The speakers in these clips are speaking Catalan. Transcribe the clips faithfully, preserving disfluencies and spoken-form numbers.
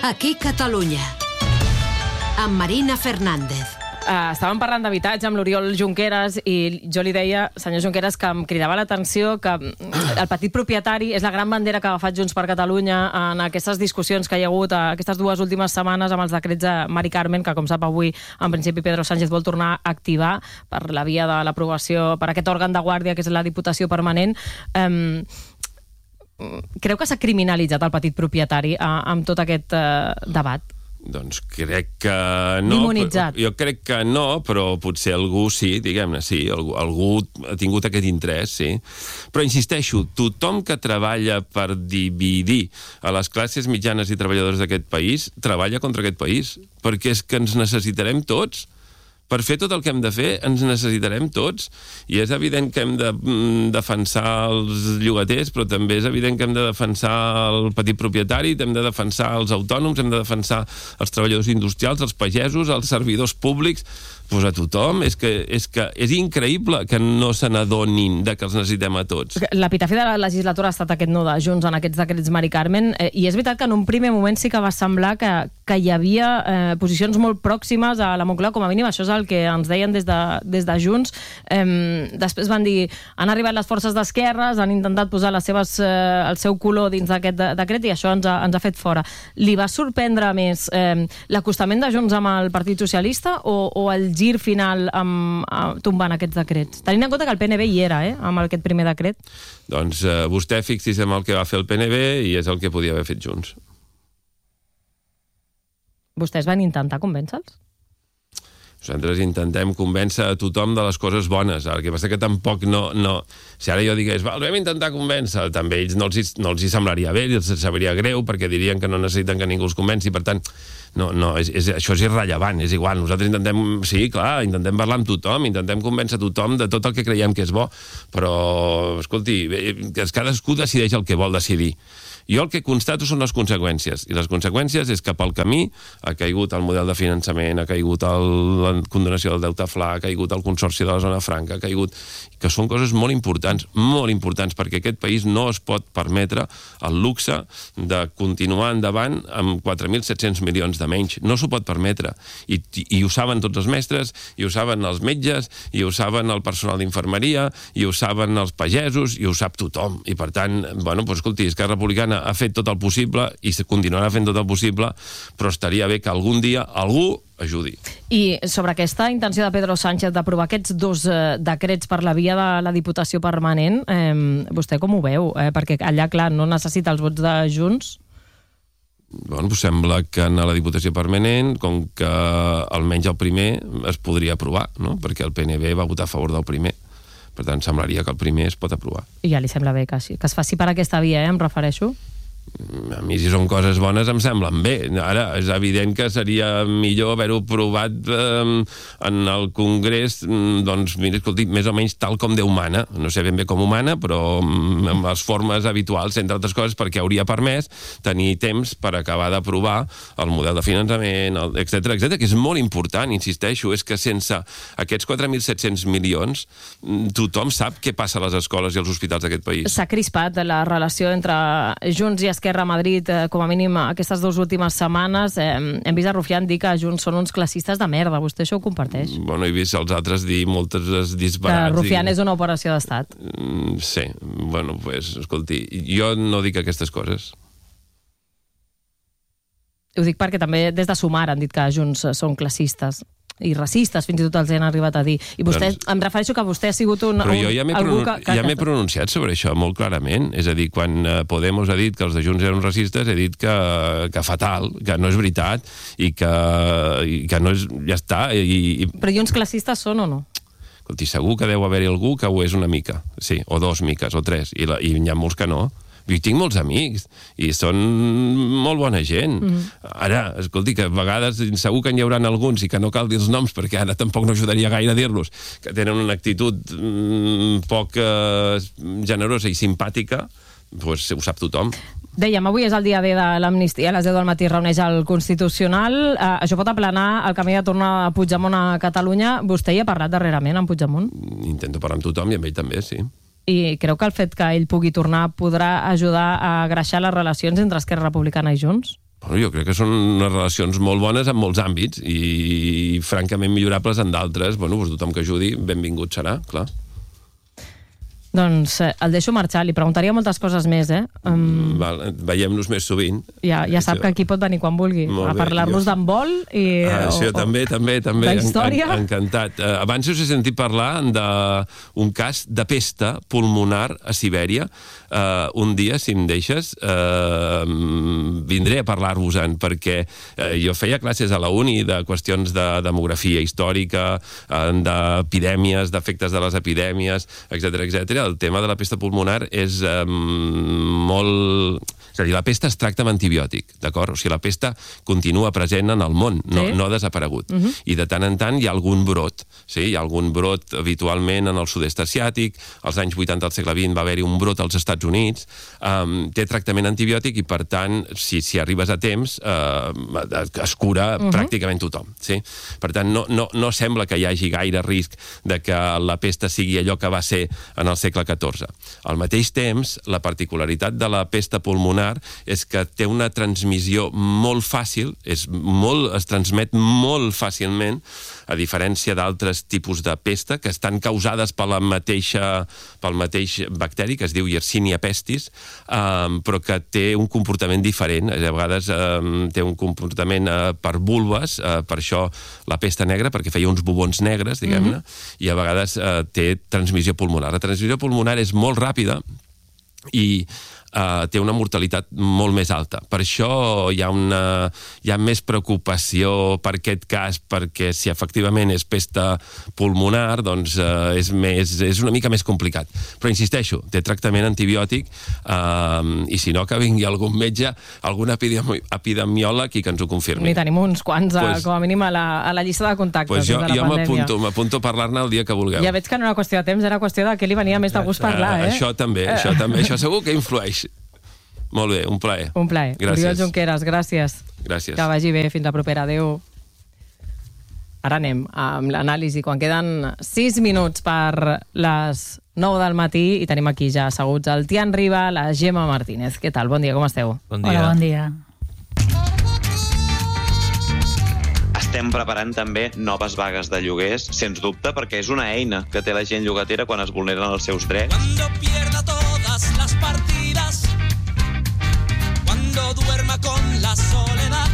Aquí Catalunya, amb Marina Fernández. Uh, estàvem parlant d'habitatge amb l'Oriol Junqueras i jo li deia, senyor Junqueras, que em cridava l'atenció que el petit propietari és la gran bandera que ha agafat Junts per Catalunya en aquestes discussions que hi ha hagut aquestes dues últimes setmanes amb els decrets de Mari Carmen, que com sap avui en principi Pedro Sánchez vol tornar a activar per la via de l'aprovació per aquest òrgan de guàrdia que és la Diputació Permanent. Um, creu que s'ha criminalitzat el petit propietari uh, amb tot aquest uh, debat? Doncs crec que no. Dimonitzat. Jo crec que no, però potser algú sí, diguem-ne, sí, algú, algú ha tingut aquest interès, sí. Però insisteixo, tothom que treballa per dividir a les classes mitjanes i treballadors d'aquest país, treballa contra aquest país, perquè és que ens necessitarem tots. Per fer tot el que hem de fer ens necessitarem tots, i és evident que hem de mm, defensar els llogaters, però també és evident que hem de defensar el petit propietari, hem de defensar els autònoms, hem de defensar els treballadors industrials, els pagesos, els servidors públics, doncs a tothom. És que és, que és increïble que no se n'adonin de que els necessitem a tots. L'epitafi de la legislatura ha estat aquest no de Junts en aquests decrets Mari Carmen, eh, i és veritat que en un primer moment sí que va semblar que, que hi havia eh, posicions molt pròximes a la Moncloa, com a mínim això és el que ens deien des de, des de Junts. Eh, després van dir, han arribat les forces d'esquerres, han intentat posar les seves, eh, el seu color dins d'aquest de, decret i això ens ha, ens ha fet fora. Li va sorprendre més eh, l'acostament de Junts amb el Partit Socialista o, o el gir final amb, amb, tombant aquests decrets? Tenint en compte que el P N B hi era, eh, amb aquest primer decret. Doncs eh, vostè fixi's en el que va fer el P N B i és el que podia haver fet Junts. Vostès van intentar convèncer-los? Nosaltres intentem convèncer a tothom de les coses bones. El que passa que tampoc no... no si ara jo digués, va, el vam intentar convèncer, també ells no els, no els hi semblaria bé, els sabria greu, perquè dirien que no necessiten que ningú els convenci. Per tant, no, no, és, és, això és irrellevant, és igual. Nosaltres intentem, sí, clar, intentem parlar amb tothom, intentem convèncer tothom de tot el que creiem que és bo, però, escolti, cadascú decideix el que vol decidir. Jo el que constato són les conseqüències, i les conseqüències és que pel camí ha caigut el model de finançament, ha caigut el, la condonació del deute fla, ha caigut el consorci de la zona franca, ha caigut... que són coses molt importants, molt importants, perquè aquest país no es pot permetre el luxe de continuar endavant amb quatre mil set-cents milions de menys. No s'ho pot permetre. I, i ho saben tots els mestres, i ho saben els metges, i ho saben el personal d'infermeria, i ho saben els pagesos, i ho sap tothom. I per tant, bueno, doncs, escolti, Esquerra Republicana ha fet tot el possible i continuarà fent tot el possible, però estaria bé que algun dia algú ajudi. I sobre aquesta intenció de Pedro Sánchez d'aprovar aquests dos eh, decrets per la via de la Diputació Permanent, eh, vostè com ho veu? Eh, perquè allà, clar, no necessita els vots de Junts. Bueno, doncs sembla que en la Diputació Permanent, com que almenys el primer es podria aprovar, no? Perquè el P N B va votar a favor del primer. Per tant, semblaria que el primer es pot aprovar. I ja li sembla bé que, que es faci per aquesta via, eh, em refereixo? A mi, si són coses bones, em semblen bé. Ara, és evident que seria millor haver-ho aprovat eh, en el Congrés, doncs, mira, escolti, més o menys tal com Déu mana. No sé ben bé com humana, però amb les formes habituals, entre altres coses, perquè hauria permès tenir temps per acabar d'aprovar el model de finançament, etcètera, etcètera, que és molt important, insisteixo, és que sense aquests quatre mil set-cents milions tothom sap què passa a les escoles i als hospitals d'aquest país. S'ha crispat la relació entre Junts i Esquerra a Madrid, eh, com a mínim aquestes dues últimes setmanes. Eh, hem vist a Rufián dir que Junts són uns classistes de merda. Vostè això ho comparteix? Bueno, he vist els altres dir moltes disbarats. Que Rufián i... és una operació d'estat. Mm, sí, bueno, pues, escolti, jo no dic aquestes coses. Ho dic perquè també des de Sumar han dit que Junts són classistes i racistes, fins i tot els han arribat a dir. I vostè, doncs, em refereixo que vostè ha sigut un... Però jo ja m'he algú pronun... que, que, ja m'he pronunciat sobre això molt clarament. És a dir, quan Podemos ha dit que els de Junts eren racistes, he dit que, que fatal, que no és veritat, i que, i que no és... ja està. I, i... Però i uns classistes són o no? Escolti, segur que deu haver-hi algú que ho és una mica, sí, o dos miques, o tres, i, la, i hi ha molts que no. Jo tinc molts amics i són molt bona gent. Mm-hmm. Ara, escolti, que a vegades segur que n'hi haurà alguns i que no cal dir els noms perquè ara tampoc no ajudaria gaire a dir-los, que tenen una actitud mm, poc eh, generosa i simpàtica, doncs ho sap tothom. Dèiem, avui és el dia D de l'amnistia, a les deu del matí reuneix el Constitucional. Eh, això pot aplanar el camí de tornar a Puigdemont a Catalunya. Vostè hi ha parlat darrerament amb Puigdemont? Intento parlar amb tothom i amb ell també, sí. I creu que el fet que ell pugui tornar podrà ajudar a greixar les relacions entre Esquerra Republicana i Junts? Bueno, jo crec que són unes relacions molt bones en molts àmbits i, francament, millorables en d'altres. Bueno, doncs tothom que ajudi, benvingut serà, clar. Doncs eh, el deixo marxar. Li preguntaria moltes coses més, eh? Um... Val, veiem-nos més sovint. Ja, ja sap que aquí pot venir quan vulgui a parlar-nos jo... d'handbol i... Ah, sí, o, també, també, també. D'història. En, en, encantat. Uh, abans us he sentit parlar d'un cas de pesta pulmonar a Sibèria. Uh, un dia, si em deixes, uh, vindré a parlar-vos-en, perquè uh, jo feia classes a la uni de qüestions de demografia històrica, uh, d'epidèmies, d'efectes de les epidèmies, etcètera, etcètera. El tema de la pesta pulmonar és um, molt... És a dir, la pesta es tracta amb antibiòtic, d'acord? O sigui, la pesta continua present en el món, no, sí. no ha desaparegut. Uh -huh. I de tant en tant hi ha algun brot, sí? Hi ha algun brot habitualment en el sud-est asiàtic, als anys vuitanta del segle vint va haver-hi un brot als Estats Units, um, té tractament antibiòtic i, per tant, si, si arribes a temps, uh, es cura uh -huh. pràcticament tothom, sí? Per tant, no, no, no sembla que hi hagi gaire risc de que la pesta sigui allò que va ser en el segle catorze. Al mateix temps, la particularitat de la pesta pulmonar és que té una transmissió molt fàcil, és molt, es transmet molt fàcilment, a diferència d'altres tipus de pesta que estan causades per la mateixa, pel mateix bacteri, que es diu Yersinia pestis, um, però que té un comportament diferent. A vegades um, té un comportament uh, per vulves, uh, per això la pesta negra, perquè feia uns bubons negres, diguem-ne, mm-hmm. i a vegades uh, té transmissió pulmonar. La transmissió pulmonar és molt ràpida i Uh, té una mortalitat molt més alta. Per això hi ha, una, hi ha més preocupació per aquest cas, perquè si efectivament és pesta pulmonar, doncs uh, és, més, és una mica més complicat. Però insisteixo, té tractament antibiòtic uh, i si no, que vingui algun metge, algun epidemi epidemiòleg i que ens ho confirmi. Ni tenim uns quants, pues, com a mínim, a la, a la llista de contactes pues jo, de la jo pandèmia. Jo m'apunto a parlar-ne el dia que vulgueu. Ja veig que no era qüestió de temps, era qüestió de què li venia més de gust parlar, eh? Uh, això també, uh. això també. Això segur que influeix. Molt bé, un plaer. Un plaer. Gràcies. Oriol Junqueras, gràcies. Gràcies. Que vagi bé, fins la propera. Adéu. Ara anem amb l'anàlisi, quan queden sis minuts per les nou del matí i tenim aquí ja asseguts el Tian Riba, la Gemma Martínez. Què tal? Bon dia, com esteu? Bon dia. Hola, bon dia. Estem preparant també noves vagues de lloguers, sens dubte, perquè és una eina que té la gent llogatera quan es vulneren els seus drets. Cuando pierda todas las partidas, cuando duerma con la soledad.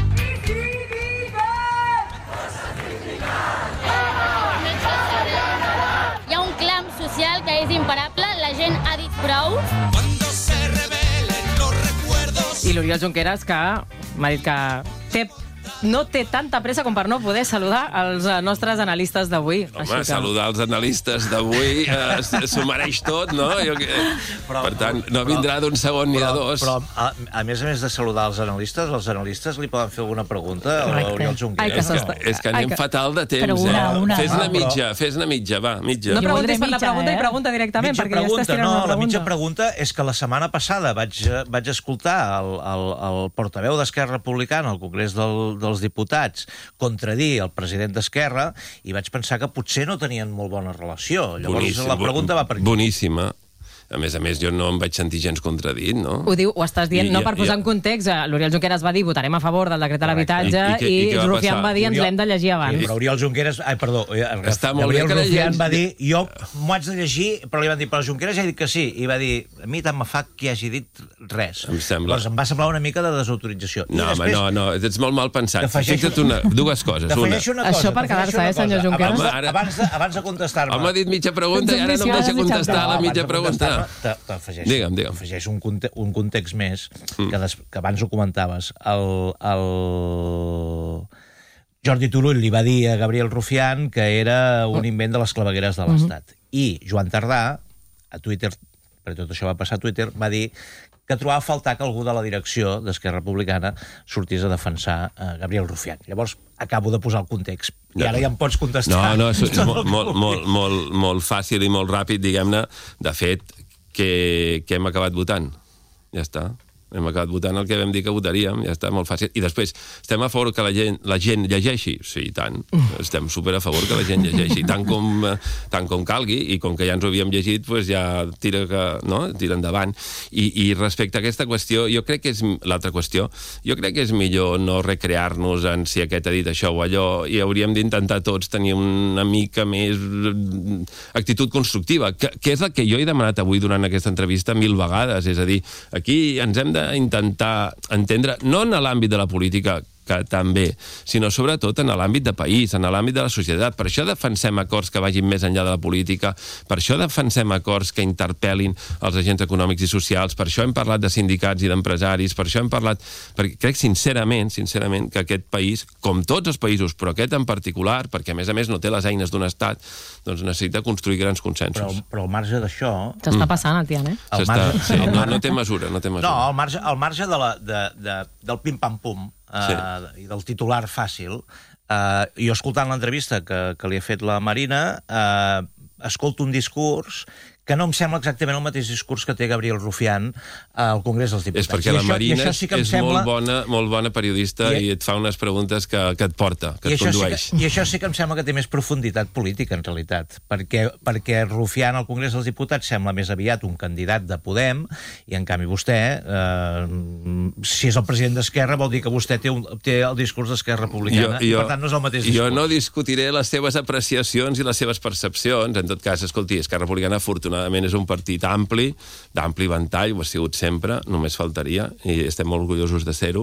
Hi ha un clam social que és imparable, la gent ha dit prou. Cuando se revelen los recuerdos. I l'Oriol Junqueras, que m'ha dit que té, no té tanta pressa com per no poder saludar els nostres analistes d'avui. Home, que... saludar els analistes d'avui eh, s'ho mereix tot, no? Jo, que... però, per tant, no vindrà d'un segon ni de dos. Però, a, a més a més de saludar els analistes, els analistes li poden fer alguna pregunta a l'Oriol Junqueras. Ai, que és, que, és que anem Ai, que... fatal de temps, però una, eh? una. Fes-ne Ah, mitja, però... fes-ne mitja, va, mitja. No preguntis per la pregunta eh? i pregunta directament, mitja perquè pregunta, ja estàs tirant no, una pregunta. la mitja pregunta és que la setmana passada vaig, vaig escoltar el, el, el portaveu d'Esquerra Republicana al Congrés del, dels Diputats contradir el president d'Esquerra i vaig pensar que potser no tenien molt bona relació. Llavors Boníssim, la pregunta va per aquí. Boníssima. A més a més, jo no em vaig sentir gens contradit, no? Ho diu, ho estàs dient, I, no i, per posar i, en context, l'Oriol Junqueras va dir votarem a favor del decret de l'habitatge i, i, i, i Rufián va dir ens l'hem de llegir abans. Però Oriol Junqueras, ai, perdó, Està Gabriel Rufián va dir, llegeix... jo m'ho haig de llegir, però li van dir, però Junqueras ja ha dit que sí, i va dir, a mi tant me fa que hagi dit res. Em sembla. Llavors em va semblar una mica de desautorització. No, I després, home, no, no, ets molt mal pensat. T'afegeixo una, dues coses. Una. una cosa. Això per quedar-se, eh, senyor Junqueras? Abans de, ara... abans de, abans de contestar-me... Home, ha dit mitja pregunta i ara no em deixa contestar la mitja pregunta. T'afegeixo Digue'm, digue'm. Afegeix un, conte un context més, mm. que, des que abans ho comentaves. El, el Jordi Turull li va dir a Gabriel Rufián que era un invent de les clavegueres de l'Estat. Mm -hmm. I Joan Tardà, a Twitter, perquè tot això va passar a Twitter, va dir que trobava a faltar que algú de la direcció d'Esquerra Republicana sortís a defensar uh, Gabriel Rufián. Llavors, acabo de posar el context. I ara ja em pots contestar. No, no, és, és molt, molt, molt, molt, molt fàcil i molt ràpid, diguem-ne. De fet, que, que hem acabat votant. Ja està. Hem acabat votant el que vam dir que votaríem, ja està molt fàcil. I després, estem a favor que la gent, la gent llegeixi? Sí, i tant. Estem super a favor que la gent llegeixi, tant com, tant com calgui, i com que ja ens ho havíem llegit, doncs ja tira, que, no? tira endavant. I, I respecte a aquesta qüestió, jo crec que és l'altra qüestió, jo crec que és millor no recrear-nos en si aquest ha dit això o allò, i hauríem d'intentar tots tenir una mica més actitud constructiva, que, que és el que jo he demanat avui durant aquesta entrevista mil vegades, és a dir, aquí ens hem d'intentar entendre, no en l'àmbit de la política, que també, sinó sobretot en l'àmbit de país, en l'àmbit de la societat. Per això defensem acords que vagin més enllà de la política, per això defensem acords que interpel·lin els agents econòmics i socials, per això hem parlat de sindicats i d'empresaris, per això hem parlat... Perquè crec sincerament, sincerament, que aquest país, com tots els països, però aquest en particular, perquè a més a més no té les eines d'un estat, doncs necessita construir grans consensos. Però, però al marge d'això... S'està passant el Tian, eh? S'està, sí, no, no té mesura, no té mesura. No, al marge, al marge de la, de, de, del pim-pam-pum, Uh, sí. i del titular fàcil, uh, jo escoltant l'entrevista que, que li ha fet la Marina, uh, escolto un discurs que no em sembla exactament el mateix discurs que té Gabriel Rufián al Congrés dels Diputats. És perquè la Marina sí és sembla... molt, bona, molt bona periodista i, i et fa unes preguntes que, que et porta, que I et condueix. Sí que, I això sí que em sembla que té més profunditat política, en realitat, perquè, perquè Rufián al Congrés dels Diputats sembla més aviat un candidat de Podem, i en canvi vostè, eh, si és el president d'Esquerra, vol dir que vostè té, un, té el discurs d'Esquerra Republicana, jo, jo, i per tant no és el mateix discurs. Jo no discutiré les seves apreciacions i les seves percepcions. En tot cas, escolti, Esquerra Republicana, afortunadament, és un partit ampli, d'ampli ventall, ho ha sigut sempre, només faltaria, i estem molt orgullosos de ser-ho,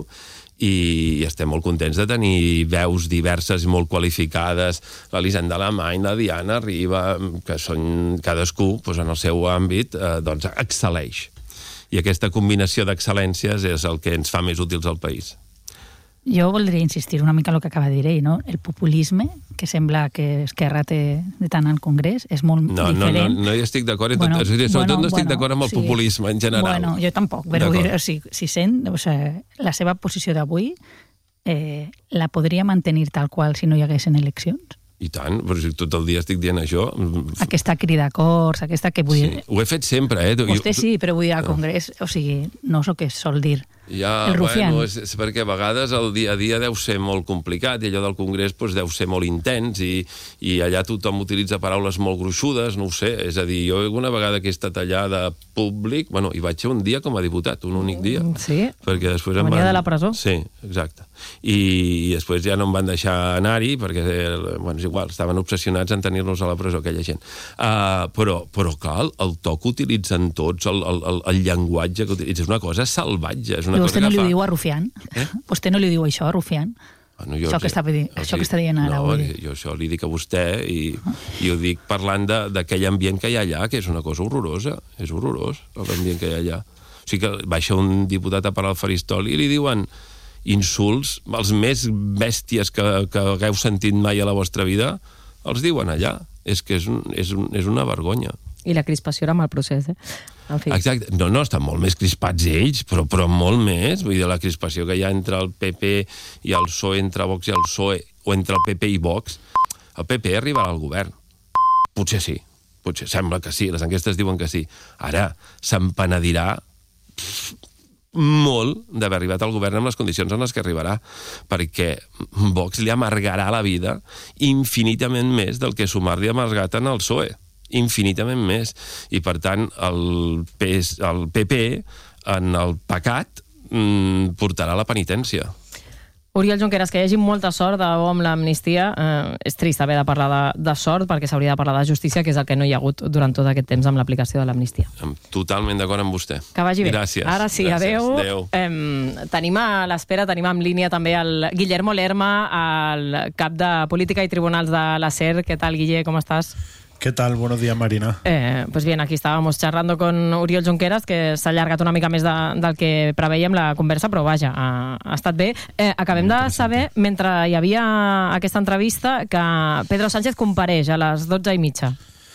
i estem molt contents de tenir veus diverses i molt qualificades, l'Elisenda Alemany, la Diana Riba, que són cadascú, doncs, en el seu àmbit, eh, doncs, excel·leix. I aquesta combinació d'excel·lències és el que ens fa més útils al país. Jo voldria insistir una mica en el que acaba de dir ell, no? El populisme, que sembla que Esquerra té de tant al Congrés, és molt no, diferent. No, no, no hi estic d'acord. Bueno, sobretot bueno, no estic bueno, d'acord amb el sí. populisme en general. Bueno, jo tampoc, però dir, o sigui, si sent, o sigui, la seva posició d'avui eh, la podria mantenir tal qual si no hi haguessin eleccions? I tant, però si tot el dia estic dient això... Aquesta crida d'acords, aquesta que vull... Sí, ho he fet sempre, eh? Vostè sí, però vull dir al Congrés, o sigui, no és el que sol dir. Ja, bueno, és, és perquè a vegades el dia a dia deu ser molt complicat i allò del Congrés doncs, deu ser molt intens i, i allà tothom utilitza paraules molt gruixudes, no ho sé, és a dir, jo una vegada que he estat allà de públic, bueno, hi vaig ser un dia com a diputat, un únic dia. Sí? Perquè després em venia van... de la presó. Sí, exacte. I, i després ja no em van deixar anar-hi perquè, bueno, és igual, estaven obsessionats en tenir-nos a la presó, aquella gent. Uh, però, però clar, el, el to que utilitzen tots, el, el, el, el llenguatge que utilitzen, és una cosa salvatge, és una I vostè no li fa... ho diu a Rufián? Eh? Vostè no li diu això a Rufián? Bueno, jo això, que està, dir, això que està dient ara. No, jo això li dic a vostè i, i ho dic parlant d'aquell ambient que hi ha allà, que és una cosa horrorosa. És horrorós, l'ambient que hi ha allà. O sigui que baixa un diputat a parlar al faristol i li diuen insults, els més bèsties que, que hagueu sentit mai a la vostra vida, els diuen allà. És que és, un, és, un, és una vergonya. I la crispació era amb el procés, eh? En fi. Exacte. No, no, estan molt més crispats ells, però, però molt més. Vull dir, la crispació que hi ha entre el P P i el P S O E, entre Vox i el P S O E, o entre el P P i Vox, el P P arribarà al govern. Potser sí. Potser sembla que sí, les enquestes diuen que sí. Ara, s'empenedirà molt d'haver arribat al govern amb les condicions en les que arribarà, perquè Vox li amargarà la vida infinitament més del que sumar-li ha amargat en el P S O E. Infinitament més. I, per tant, el, P S, el P P, en el pecat, mmm, portarà la penitència. Oriol Junqueras, que hi hagi molta sort de bo amb l'amnistia. Eh, és trist haver de parlar de, de sort, perquè s'hauria de parlar de justícia, que és el que no hi ha hagut durant tot aquest temps amb l'aplicació de l'amnistia. Totalment d'acord amb vostè. Que vagi bé. Gràcies. Ara sí, Gràcies. adeu. adeu. Eh, tenim a l'espera, tenim en línia també el Guillermo Lerma, el cap de Política i Tribunals de la SER. ¿Qué tal, Guille? ¿Cómo estás? ¿Qué tal? Buenos días, Marina. Eh, pues bien, aquí estábamos charlando con Oriol Junqueras, que s'ha allargat una mica més de, del que preveiem la conversa, però vaja, ha, ha estat bé. Eh, acabem de saber, mentre hi havia aquesta entrevista, que Pedro Sánchez compareix a les dotze i mitja.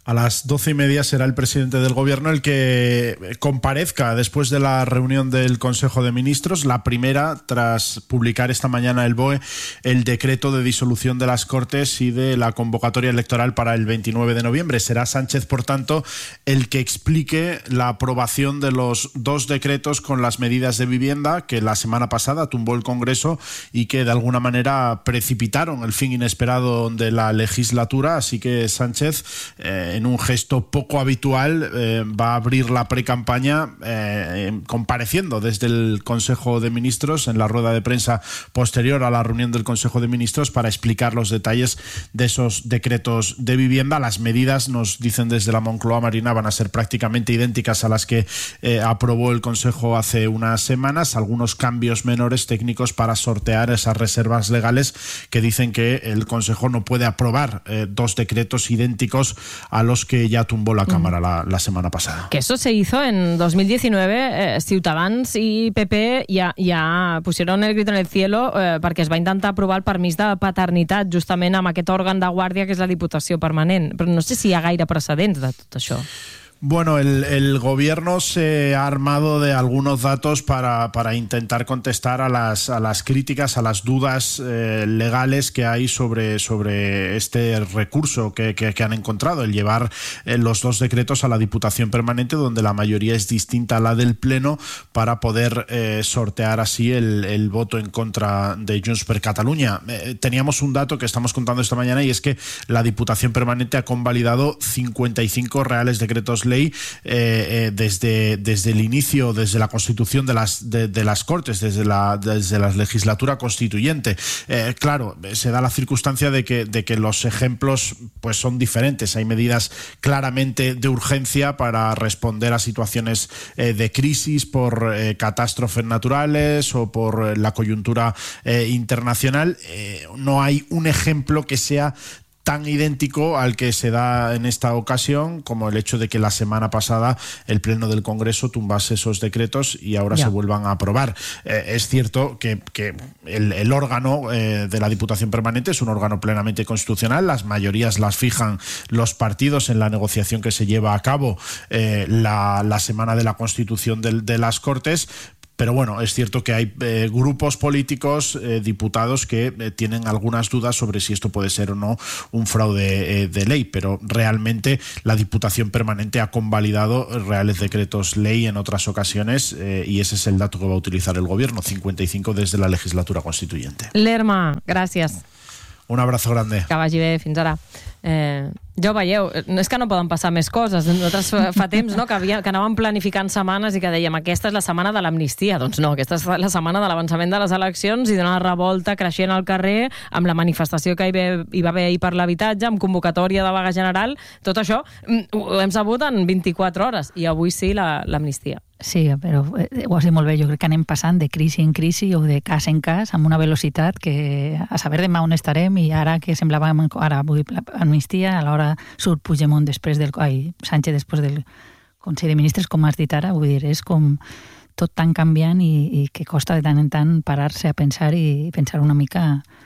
A las doce y media será el presidente del Gobierno el que comparezca después de la reunión del Consejo de Ministros, la primera tras publicar esta mañana el B O E el decreto de disolución de las Cortes y de la convocatoria electoral para el veintinueve de noviembre. Será Sánchez, por tanto, el que explique la aprobación de los dos decretos con las medidas de vivienda que la semana pasada tumbó el Congreso y que de alguna manera precipitaron el fin inesperado de la legislatura. Así que Sánchez, eh, en un gesto poco habitual, eh, va a abrir la precampaña eh, compareciendo desde el Consejo de Ministros en la rueda de prensa posterior a la reunión del Consejo de Ministros para explicar los detalles de esos decretos de vivienda. Las medidas, nos dicen desde la Moncloa, Marina, van a ser prácticamente idénticas a las que eh, aprobó el Consejo hace unas semanas, algunos cambios menores técnicos para sortear esas reservas legales que dicen que el Consejo no puede aprobar eh, dos decretos idénticos a los que ya tumbó la Cámara la, la semana pasada. Que eso se hizo en dos mil diecinueve. Eh, Ciutadans i P P ja, ja pusieron el grito en el cielo eh, perquè es va intentar aprovar el permís de paternitat justament amb aquest òrgan de guàrdia que és la Diputació Permanent. Però no sé si hi ha gaire precedents de tot això. Bueno, el, el gobierno se ha armado de algunos datos para, para intentar contestar a las, a las críticas, a las dudas eh, legales que hay sobre, sobre este recurso que, que, que han encontrado, el llevar eh, los dos decretos a la Diputación Permanente, donde la mayoría es distinta a la del Pleno, para poder eh, sortear así el, el voto en contra de Junts per Catalunya. Eh, teníamos un dato que estamos contando esta mañana y es que la Diputación Permanente ha convalidado cincuenta y cinco reales decretos ley eh, eh, desde, desde el inicio, desde la constitución de las, de, de las Cortes, desde la, desde la legislatura constituyente. Eh, claro, se da la circunstancia de que, de que los ejemplos pues, son diferentes. Hay medidas claramente de urgencia para responder a situaciones eh, de crisis por eh, catástrofes naturales o por la coyuntura eh, internacional. Eh, no hay un ejemplo que sea tan idéntico al que se da en esta ocasión como el hecho de que la semana pasada el Pleno del Congreso tumbase esos decretos y ahora ya se vuelvan a aprobar. Eh, es cierto que, que el, el órgano eh, de la Diputación Permanente es un órgano plenamente constitucional, las mayorías las fijan los partidos en la negociación que se lleva a cabo eh, la, la semana de la constitución de, de las Cortes. Pero bueno, es cierto que hay eh, grupos políticos, eh, diputados, que eh, tienen algunas dudas sobre si esto puede ser o no un fraude eh, de ley, pero realmente la Diputación Permanente ha convalidado reales decretos ley en otras ocasiones eh, y ese es el dato que va a utilizar el Gobierno, cincuenta y cinco desde la legislatura constituyente. Lerma, gràcies. Un abrazo grande. Que vagi bé, fins ara. Eh, ja ho veieu, no és que no poden passar més coses. Nosaltres fa temps no, que, havia, que anàvem planificant setmanes i que dèiem aquesta és la setmana de l'amnistia. Doncs no, aquesta és la setmana de l'avançament de les eleccions i d'una revolta creixent al carrer amb la manifestació que hi, ve, hi va haver ahir per l'habitatge, amb convocatòria de vaga general. Tot això ho hem sabut en vint-i-quatre hores i avui sí l'amnistia. Sí, però ho has dit molt bé. Jo crec que anem passant de crisi en crisi o de cas en cas amb una velocitat que a saber demà on estarem i ara que semblava ara avui amnistia, a l'hora surt Puigdemont després del... Ai, Sánchez després del Consell de Ministres, com has dit ara, vull dir, és com tot tan canviant i, i que costa de tant en tant parar-se a pensar i pensar una mica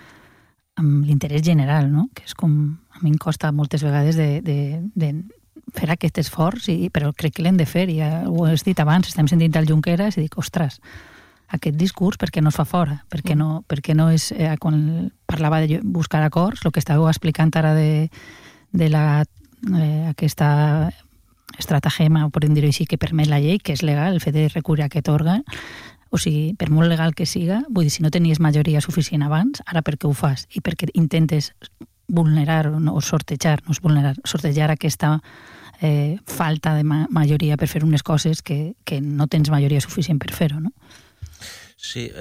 amb l'interès general, no? Que és com... A mi em costa moltes vegades de... de, de fer aquest esforç, i, però crec que l'hem de fer, i ho has dit abans, estem sentint el Junqueras i dic, ostres, aquest discurs per què no es fa fora? Per què no, per què no és, eh, quan parlava de buscar acords, el que estàveu explicant ara de, de la, eh, aquesta estratagema, o podem dir-ho així, que permet la llei, que és legal, el fet de recurrir a aquest òrgan, o sigui, per molt legal que siga, vull dir, si no tenies majoria suficient abans, ara per què ho fas? I perquè intentes vulnerar o, no, o sortejar, no és vulnerar, sortejar aquesta eh, falta de ma majoria per fer unes coses que, que no tens majoria suficient per fer-ho, no? Sí,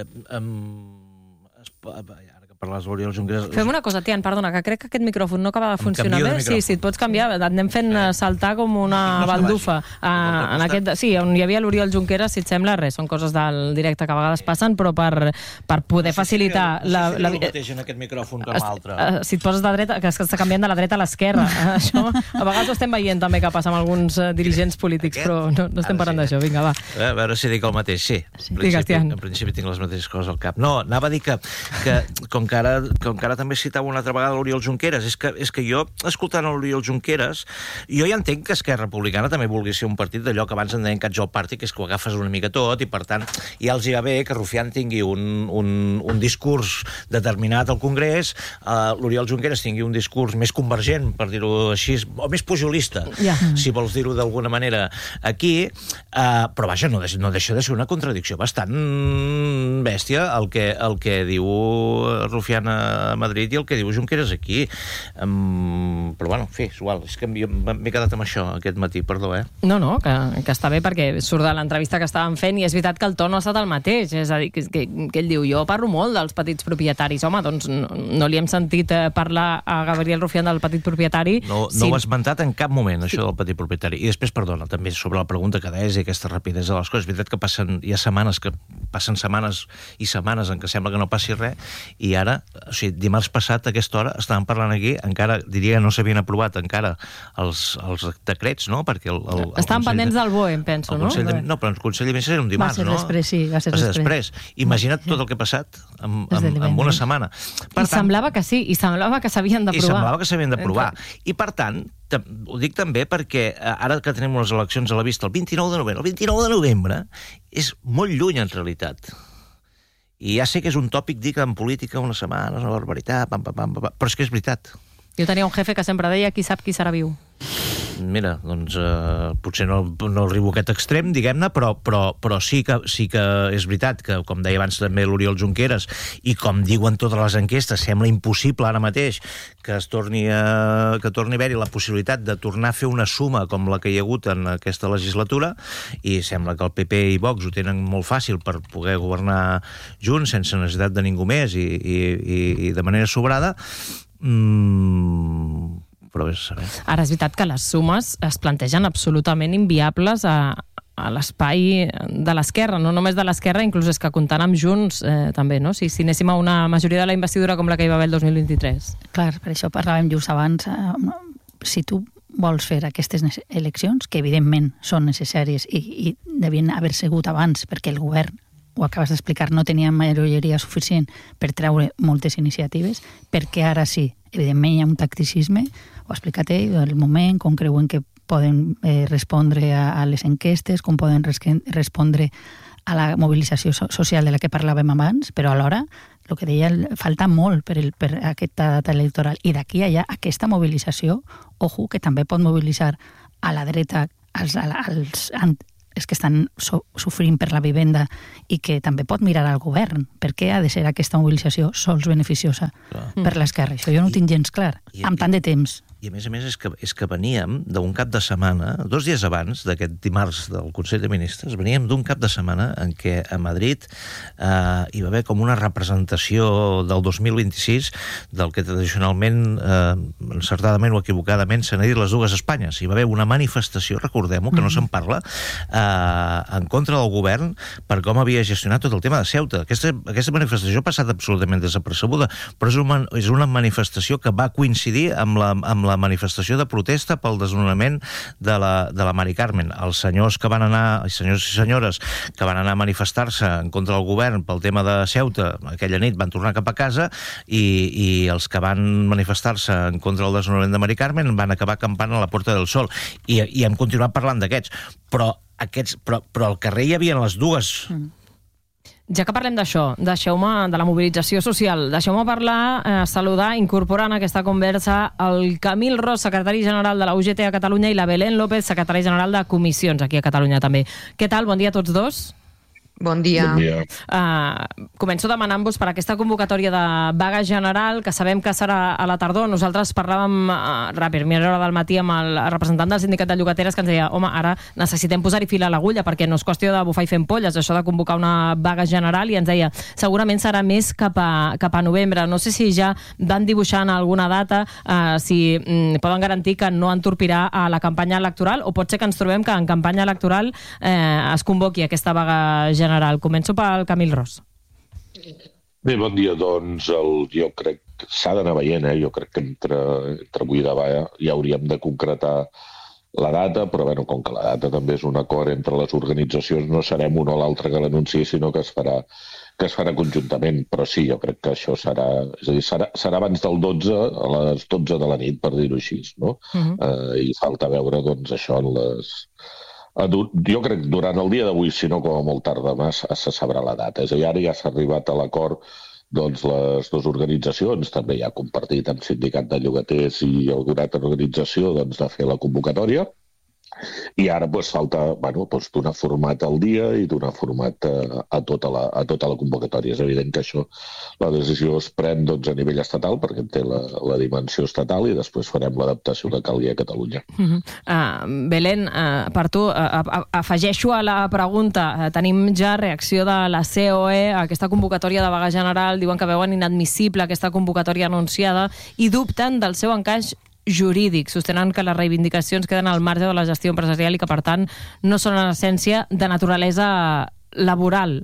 um, es, ara que parles d'Oriol Junqueras... Fem una cosa, Tian, perdona, que crec que aquest micròfon no acaba de funcionar bé. Sí, sí, et pots canviar, et anem fent eh. saltar com una no baldufa. Ah, en aquest, sí, on hi havia l'Oriol Junqueras, si et sembla, res, són coses del directe que a vegades passen, però per, per poder no sé facilitar... Si no la, sé si la, el mateix en aquest micròfon que amb l'altre. Uh, si et poses de dreta, que està canviant de la dreta a l'esquerra. Això, a vegades ho estem veient també que passa amb alguns uh, dirigents polítics, però no, no estem parlant sí. d'això. Vinga, va. A veure si dic el mateix, sí. sí. En, principi, en principi tinc les mateixes coses al cap. No, anava a dir que, que com que ara, com que ara també citava una altra vegada l'Oriol Junqueras, és que, és que jo, escoltant l'Oriol Junqueras, jo ja entenc que Esquerra Republicana també vulgui ser un partit d'allò que abans en deien catch-all party, que és que ho agafes una mica tot, i per tant ja els hi va bé que Rufián tingui un, un, un discurs determinat al Congrés, uh, l'Oriol Junqueras tingui un discurs més convergent, per dir-ho així, o més pujolista, yeah. si vols dir-ho d'alguna manera, aquí, uh, però vaja, no, no deixa de ser una contradicció bastant bèstia el que, el que diu Rufián a Madrid i el que diu Junqueras aquí. Um, però bueno, en fi, és igual, és que m'he quedat amb això aquest matí, perdó, eh? No, no, que, que està bé perquè surt de l'entrevista que estàvem fent i és veritat que el to no ha estat el mateix, és a dir, que, que, que ell diu, jo parlo molt dels petits propietaris, home, doncs no, no li hem sentit parlar a Gabriel Rufián del petit propietari. No, no sí. ho has esmentat en cap moment, això sí. del petit propietari. I després, perdona, també sobre la pregunta que deies i aquesta rapidesa de les coses, és veritat que passen, hi ha setmanes que passen setmanes i setmanes en què sembla que no passi res, i ara, o sigui, dimarts passat a aquesta hora estàvem parlant aquí, encara diria que no s'havien aprovat encara els, els decrets, no? Perquè el, el, el Estaven pendents de... del B O E, em penso, no? De, no, però el Consell de Ministres era un dimarts, no? Va ser després, sí, va ser va ser després. després. Imagina't tot el que ha passat en, en, en una setmana. Per I tant, semblava que sí, i semblava que s'havien d'aprovar. I semblava que s'havien d'aprovar. I per tant, ho dic també perquè ara que tenim les eleccions a la vista el vint-i-nou de novembre, el vint-i-nou de novembre és molt lluny en realitat. I ja sé que és un tòpic dir que en política una setmana és una barbaritat, pam, pam, pam, pam, però és que és veritat. Jo tenia un jefe que sempre deia qui sap qui serà viu. Mira, doncs eh, potser no, no arribo a aquest extrem, diguem-ne, però, però, però sí, que, sí que és veritat que, com deia abans també l'Oriol Junqueras, i com diuen totes les enquestes, sembla impossible ara mateix que es torni a, que torni a haver-hi la possibilitat de tornar a fer una suma com la que hi ha hagut en aquesta legislatura, i sembla que el P P i Vox ho tenen molt fàcil per poder governar junts sense necessitat de ningú més i, i, i, i de manera sobrada. Mm, però és saber. Ara és veritat que les sumes es plantegen absolutament inviables a, a l'espai de l'esquerra, no només de l'esquerra, inclús és que comptant amb Junts eh, també, no? Si, si anéssim a una majoria de la investidura com la que hi va haver el dos mil vint-i-tres. Clar, per això parlàvem just abans, eh, si tu vols fer aquestes eleccions, que evidentment són necessàries i, i devien haver sigut abans, perquè el govern, ho acabes d'explicar, no tenia majoria suficient per treure moltes iniciatives, perquè ara sí, evidentment hi ha un tacticisme, ho ha explicat ell, el moment, com creuen que poden eh, respondre a, a les enquestes, com poden res respondre a la mobilització so social de la que parlàvem abans, però alhora, el que deia, falta molt per, el, per aquesta data electoral. I d'aquí allà, aquesta mobilització, ojo, que també pot mobilitzar a la dreta, als, als, els que estan so, sofrint per la vivenda i que també pot mirar al govern. Per què ha de ser aquesta mobilització sols beneficiosa clar. Per l'esquerra? Això jo no ho tinc gens clar, I, amb tant de temps. I a més a més és que, és que veníem d'un cap de setmana, dos dies abans d'aquest dimarts del Consell de Ministres, veníem d'un cap de setmana en què a Madrid eh, hi va haver com una representació del dos mil vint-i-sis del que tradicionalment, eh, encertadament o equivocadament, s'han dit les dues Espanyes. Hi va haver una manifestació, recordem-ho, que no se'n parla, eh, en contra del govern per com havia gestionat tot el tema de Ceuta. Aquesta, aquesta manifestació ha passat absolutament desapercebuda, però és una, és una manifestació que va coincidir amb la, amb la manifestació de protesta pel desnonament de la, de la Mari Carmen. Els senyors que van anar, els senyors i senyores que van anar a manifestar-se en contra del govern pel tema de Ceuta, aquella nit van tornar cap a casa i, i els que van manifestar-se en contra del desnonament de Mari Carmen van acabar acampant a la Puerta del Sol. I, i hem continuat parlant d'aquests. Però, aquests, però, però al carrer hi havia les dues... Mm. Ja que parlem d'això, deixeu-me, de la mobilització social, deixeu-me parlar, eh, saludar, incorporar en aquesta conversa el Camil Ros, secretari general de la U G T a Catalunya, i la Belén López, secretari general de Comissions, aquí a Catalunya també. Què tal? Bon dia a tots dos. Bon dia. Bon dia. Uh, començo demanant-vos per aquesta convocatòria de vaga general, que sabem que serà a la tardor. Nosaltres parlàvem uh, a primera hora del matí amb el representant del sindicat de llogateres que ens deia, home, ara necessitem posar-hi fil a l'agulla perquè no és qüestió de bufar i fer polles, això de convocar una vaga general, i ens deia, segurament serà més cap a, cap a novembre. No sé si ja van dibuixant alguna data, uh, si mm, poden garantir que no entorpirà a la campanya electoral, o pot ser que ens trobem que en campanya electoral eh, es convoqui aquesta vaga general. General. Començo pel Camil Ros. Bé, bon dia. Doncs el, jo crec que s'ha d'anar veient, eh? Jo crec que entre, entre avui i demà ja hauríem de concretar la data, però bueno, com que la data també és un acord entre les organitzacions, no serem un o l'altre que l'anunciï, sinó que es farà que es farà conjuntament, però sí, jo crec que això serà, és a dir, serà, serà abans del dotze, a les dotze de la nit, per dir-ho així, no? Uh-huh. Uh, I falta veure, doncs, això en les... Jo crec que durant el dia d'avui, si no com a molt tard demà, se sabrà la data. És a dir, ara ja s'ha arribat a l'acord, doncs les dues organitzacions, també ja ha compartit amb Sindicat de Llogaters i alguna altra organització, doncs, de fer la convocatòria. I ara doncs, falta bueno, doncs, donar format al dia i donar format a, a, tota la, a tota la convocatòria. És evident que això, la decisió es pren doncs, a nivell estatal, perquè té la, la dimensió estatal, i després farem l'adaptació que calgui a Catalunya. Uh-huh. uh, Belén, uh, per tu, uh, uh, afegeixo a la pregunta, uh, tenim ja reacció de la C O E a aquesta convocatòria de vaga general, diuen que veuen inadmissible aquesta convocatòria anunciada i dubten del seu encaix jurídic, sostenen que les reivindicacions queden al marge de la gestió empresarial i que, per tant, no són en essència de naturalesa laboral.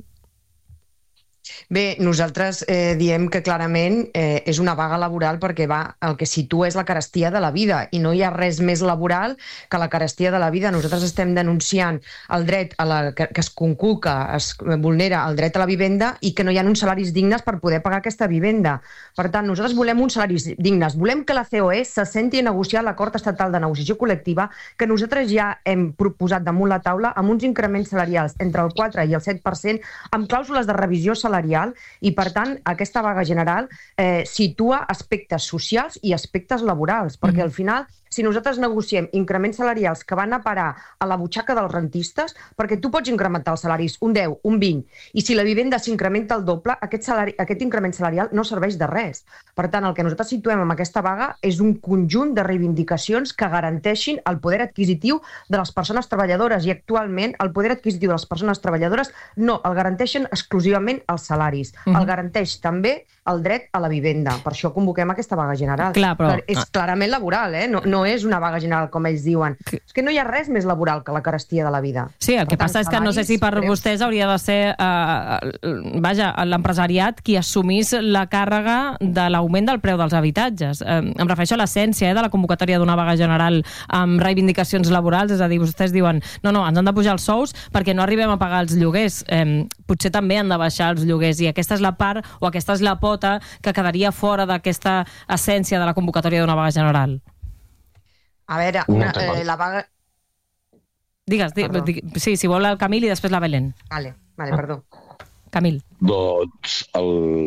Bé, nosaltres eh, diem que clarament eh, és una vaga laboral perquè va, el que situa és la carestia de la vida i no hi ha res més laboral que la carestia de la vida. Nosaltres estem denunciant el dret a la, que, que es conculca, es vulnera el dret a la vivenda i que no hi ha uns salaris dignes per poder pagar aquesta vivenda. Per tant, nosaltres volem uns salaris dignes. Volem que la C O E se senti a negociar l'acord estatal de negociació col·lectiva que nosaltres ja hem proposat damunt la taula amb uns increments salarials entre el quatre i el set per cent amb clàusules de revisió salarial i, per tant, aquesta vaga general eh, situa aspectes socials i aspectes laborals, perquè al final, si nosaltres negociem increments salarials que van a parar a la butxaca dels rentistes, perquè tu pots incrementar els salaris un deu, un vint, i si la vivenda s'incrementa el doble, aquest, salari, aquest increment salarial no serveix de res. Per tant, el que nosaltres situem amb aquesta vaga és un conjunt de reivindicacions que garanteixin el poder adquisitiu de les persones treballadores, i actualment el poder adquisitiu de les persones treballadores no el garanteixen exclusivament els salaris, uh-huh. el garanteix també el dret a la vivenda. Per això convoquem aquesta vaga general. Clar, però... És clarament laboral, eh? no, no és una vaga general, com ells diuen. Que... És que no hi ha res més laboral que la carestia de la vida. Sí, el que tant, passa és que no sé si per preus... vostès hauria de ser uh, vaja, l'empresariat qui assumís la càrrega de l'augment del preu dels habitatges. Uh, em refereixo a l'essència eh, de la convocatòria d'una vaga general amb reivindicacions laborals, és a dir, vostès diuen no, no, ens han de pujar els sous perquè no arribem a pagar els lloguers. Um, potser també han de baixar els lloguers, i aquesta és la part, o aquesta és la por que quedaria fora d'aquesta essència de la convocatòria d'una vaga general. A veure, una, eh, la vaga... Digues, digues, sí, si vol el Camil i després la Belén. Vale, vale, perdó. Camil. Doncs el...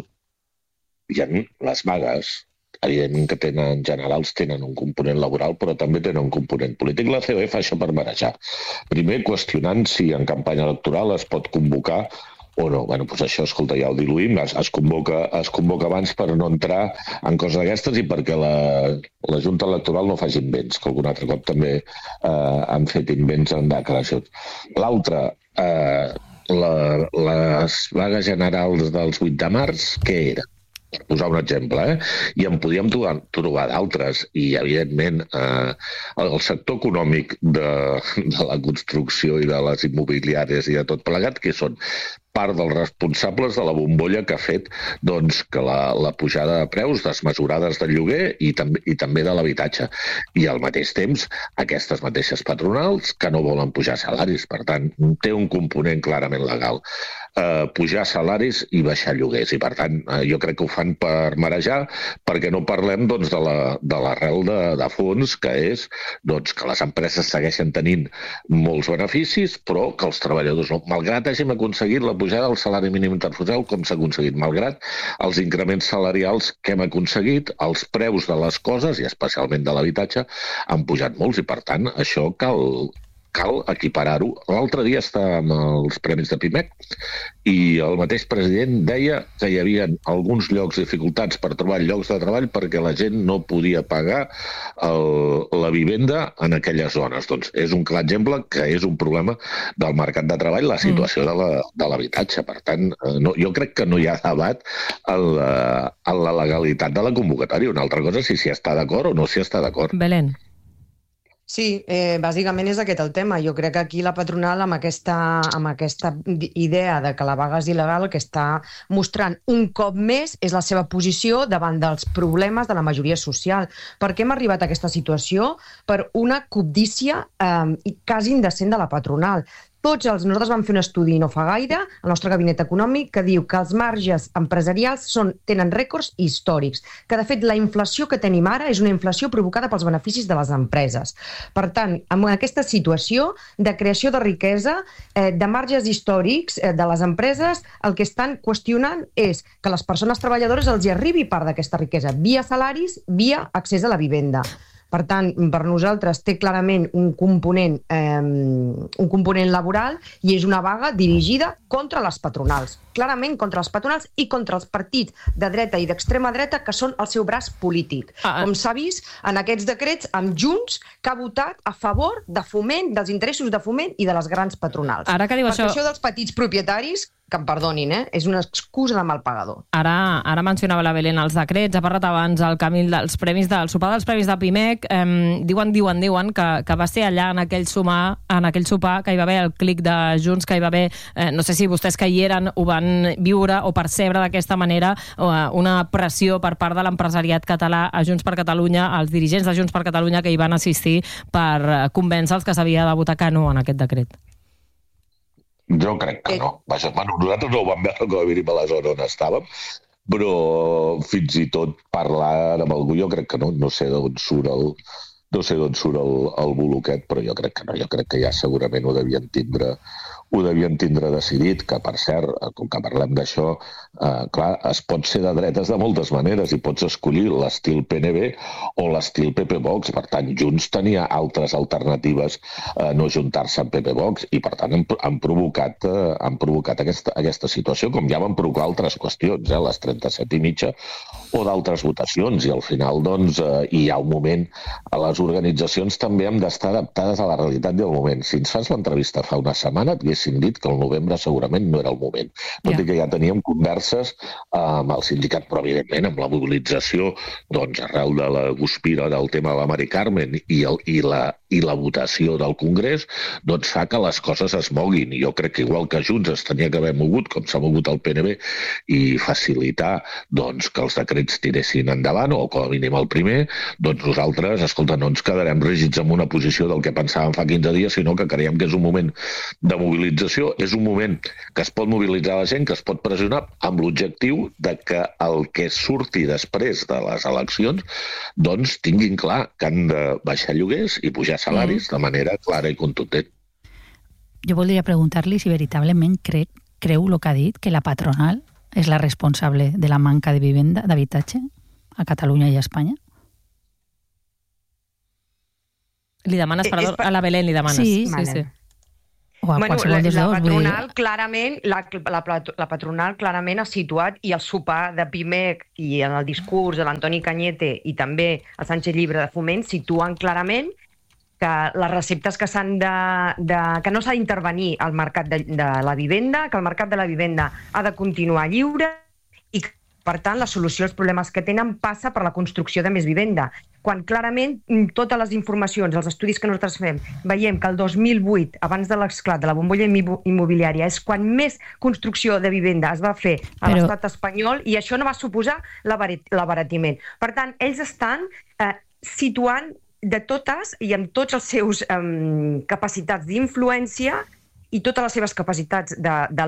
hi ha les vagues, evidentment que tenen, en general tenen un component laboral, però també tenen un component polític. La C O E fa això per marejar. Primer, qüestionant si en campanya electoral es pot convocar o no. Bueno, doncs això, escolta, ja ho diluïm, es, es, convoca, es convoca abans per no entrar en coses d'aquestes i perquè la, la Junta Electoral no faci invents, que algun altre cop també eh, han fet invents en declaracions. L'altre, eh, la, les vagues generals dels vuit de març, què era? Per posar un exemple, eh? I en podíem trobar, trobar d'altres, i evidentment eh, el sector econòmic de, de la construcció i de les immobiliàries i de tot plegat, que són part dels responsables de la bombolla que ha fet doncs, que la, la pujada de preus desmesurades del lloguer i, també, i també de l'habitatge. I al mateix temps, aquestes mateixes patronals que no volen pujar salaris. Per tant, té un component clarament legal. Eh, pujar salaris i baixar lloguers. I per tant, eh, jo crec que ho fan per marejar, perquè no parlem doncs, de l'arrel la, de, de fons, que és doncs, que les empreses segueixen tenint molts beneficis, però que els treballadors no. Malgrat hàgim aconseguit la pujada del salari mínim interprofessional, com s'ha aconseguit, malgrat els increments salarials que hem aconseguit, els preus de les coses, i especialment de l'habitatge, han pujat molts, i per tant això cal... cal equiparar-ho. L'altre dia estàvem als Premis de Pimec i el mateix president deia que hi havia alguns llocs dificultats per trobar llocs de treball perquè la gent no podia pagar el, la vivenda en aquelles zones. Doncs és un clar exemple que és un problema del mercat de treball, la situació mm. de l'habitatge. Per tant, no, jo crec que no hi ha debat en la, en la legalitat de la convocatòria. Una altra cosa és si s'hi està d'acord o no s'hi està d'acord. Belén. Sí, eh, bàsicament és aquest el tema. Jo crec que aquí la patronal, amb aquesta, amb aquesta idea de que la vaga és il·legal, el que està mostrant un cop més és la seva posició davant dels problemes de la majoria social. Per què hem arribat a aquesta situació? Per una cobdícia eh, quasi indecent de la patronal. tots els... Nosaltres vam fer un estudi no fa gaire, al nostre gabinet econòmic, que diu que els marges empresarials són, tenen rècords històrics, que de fet la inflació que tenim ara és una inflació provocada pels beneficis de les empreses. Per tant, en aquesta situació de creació de riquesa, eh, de marges històrics eh, de les empreses, el que estan qüestionant és que les persones treballadores els hi arribi part d'aquesta riquesa, via salaris, via accés a la vivenda. Per tant, per nosaltres té clarament un component, eh, un component laboral i és una vaga dirigida contra les patronals. Clarament contra les patronals i contra els partits de dreta i d'extrema dreta que són el seu braç polític. Ah, Com s'ha vist en aquests decrets amb Junts, que ha votat a favor de foment, dels interessos de foment i de les grans patronals. Ara que diu Perquè això... això dels petits propietaris, que em perdonin, eh? és una excusa de mal pagador. Ara, ara mencionava la Belén els decrets, ha parlat abans el Camil dels premis del sopar dels premis de Pimec, eh, diuen, diuen, diuen que, que va ser allà en aquell, sumar, en aquell sopar que hi va haver el clic de Junts, que hi va haver, eh, no sé si vostès que hi eren ho van viure o percebre d'aquesta manera, eh, una pressió per part de l'empresariat català a Junts per Catalunya, als dirigents de Junts per Catalunya que hi van assistir per convèncer els que s'havia de votar que no en aquest decret. Jo crec que no. Vaja, bueno, nosaltres no ho vam veure com a mínim a la zona on estàvem, però fins i tot parlar amb algú jo crec que no. No sé d'on surt el, no sé d'on surt el, el boloquet, però jo crec que no. Jo crec que ja segurament ho devien tindre ho devien tindre decidit, que per cert, com que parlem d'això, eh, clar, es pot ser de dretes de moltes maneres i pots escollir l'estil P N B o l'estil P P Vox. Per tant, Junts tenia altres alternatives a no juntar-se amb P P Vox i per tant han, han provocat, eh, han provocat aquesta, aquesta situació, com ja van provocar altres qüestions, eh, les trenta-set i mitja o d'altres votacions, i al final doncs eh, hi ha un moment, a les organitzacions també hem d'estar adaptades a la realitat del moment. Si ens fas l'entrevista fa una setmana et haguéssim dit que el novembre segurament no era el moment, tot yeah. i que ja teníem converses eh, amb el sindicat, però evidentment amb la mobilització doncs arrel de la guspira del tema de la Mari Carmen i, el, i, la, i la votació del Congrés, doncs fa que les coses es moguin, i jo crec que igual que Junts es tenia que haver mogut, com s'ha mogut el P N B, i facilitar doncs, que els decrets tiressin endavant, o com a mínim el primer, doncs nosaltres, escolta, no ens quedarem rígids en una posició del que pensàvem fa quinze dies, sinó que creiem que és un moment de mobilització, és un moment que es pot mobilitzar la gent, que es pot pressionar amb l'objectiu de que el que surti després de les eleccions doncs tinguin clar que han de baixar lloguers i pujar salaris mm. de manera clara i contundent. Jo voldria preguntar-li si veritablement cre creu el que ha dit, que la patronal és la responsable de la manca de vivenda, d'habitatge a Catalunya i a Espanya? Li demanes, perdó, a la Belén li demanes. Sí, sí, vale. sí. O a bueno, qualsevol dels la, dos. la patronal, dir... clarament, la, la, la patronal clarament ha situat, i el sopar de Pimec i en el discurs de l'Antoni Cañete i també el Sánchez Llibre de Foment situen clarament que les receptes que s'han de, de... que no s'ha d'intervenir al mercat de, de la vivenda, que el mercat de la vivenda ha de continuar lliure i que, per tant, la solució als problemes que tenen passa per la construcció de més vivenda. Quan clarament totes les informacions, els estudis que nosaltres fem, veiem que el dos mil vuit, abans de l'esclat de la bombolla immobiliària, és quan més construcció de vivenda es va fer a Però... l'estat espanyol, i això no va suposar l'abaratiment. Per tant, ells estan eh, situant de totes i amb tots els seus eh, capacitats d'influència i totes les seves capacitats de, de